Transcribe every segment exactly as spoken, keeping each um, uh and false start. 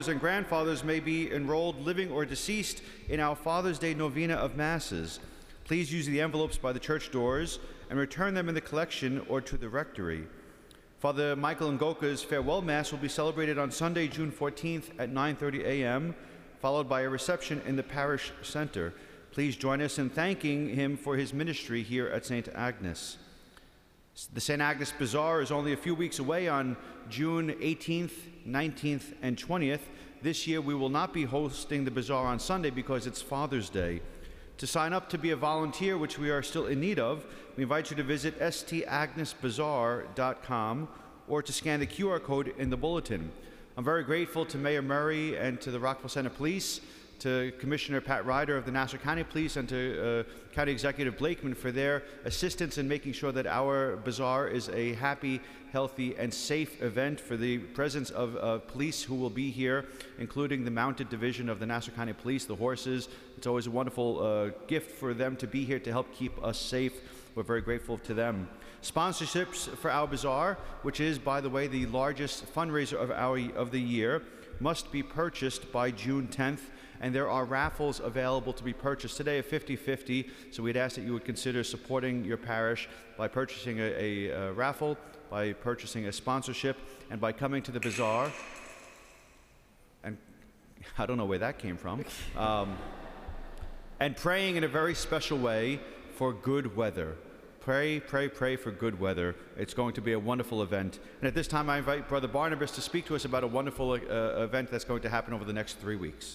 and grandfathers may be enrolled, living or deceased, in our Father's Day Novena of Masses. Please use the envelopes by the church doors and return them in the collection or to the rectory. Father Michael Ngoka's farewell Mass will be celebrated on Sunday, June fourteenth at nine thirty a m, followed by a reception in the parish center. Please join us in thanking him for his ministry here at Saint Agnes. The Saint Agnes Bazaar is only a few weeks away on June eighteenth, nineteenth, and twentieth. This year we will not be hosting the bazaar on Sunday because it's Father's Day. To sign up to be a volunteer, which we are still in need of, we invite you to visit s t agnes bazaar dot com or to scan the Q R code in the bulletin. I'm very grateful to Mayor Murray and to the Rockville Center Police, to Commissioner Pat Ryder of the Nassau County Police, and to uh, County Executive Blakeman for their assistance in making sure that our bazaar is a happy, healthy, and safe event, for the presence of uh, police who will be here, including the Mounted Division of the Nassau County Police, the horses. It's always a wonderful uh, gift for them to be here to help keep us safe. We're very grateful to them. Sponsorships for our bazaar, which is, by the way, the largest fundraiser of, our, of the year, must be purchased by June tenth. And there are raffles available to be purchased today of fifty fifty, so we'd ask that you would consider supporting your parish by purchasing a, a, a raffle, by purchasing a sponsorship, and by coming to the bazaar. And I don't know where that came from. Um, and praying in a very special way for good weather. Pray, pray, pray for good weather. It's going to be a wonderful event. And at this time, I invite Brother Barnabas to speak to us about a wonderful uh, event that's going to happen over the next three weeks.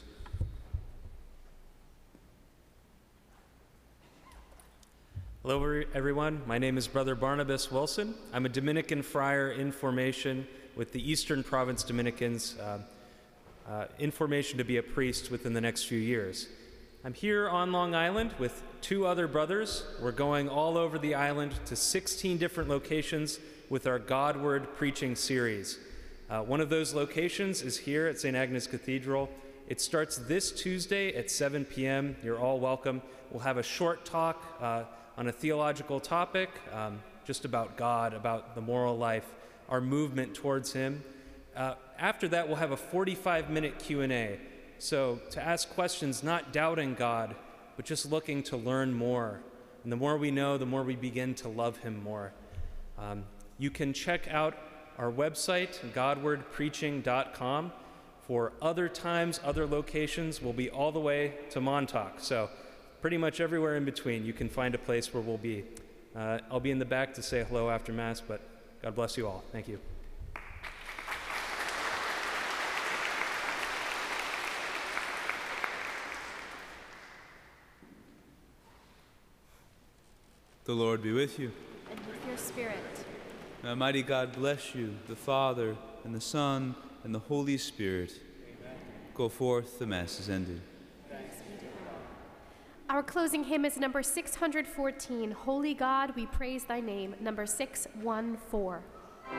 Hello, everyone. My name is Brother Barnabas Wilson. I'm a Dominican friar in formation with the Eastern Province Dominicans, uh, uh, in formation to be a priest within the next few years. I'm here on Long Island with two other brothers. We're going all over the island to sixteen different locations with our Godward preaching series. Uh, one of those locations is here at Saint Agnes Cathedral. It starts this Tuesday at seven p m You're all welcome. We'll have a short talk uh, on a theological topic, um, just about God, about the moral life, our movement towards Him. Uh, after that, we'll have a forty-five minute Q and A. So to ask questions, not doubting God, but just looking to learn more. And the more we know, the more we begin to love Him more. Um, you can check out our website, godward preaching dot com. For other times, other locations, we'll be all the way to Montauk. So pretty much everywhere in between, you can find a place where we'll be. Uh, I'll be in the back to say hello after Mass, but God bless you all. Thank you. The Lord be with you. And with your spirit. May Almighty God bless you, the Father, and the Son, and the Holy Spirit. Amen. Go forth, the Mass is ended. Our closing hymn is number six hundred fourteen, Holy God, we praise thy name, number six one four.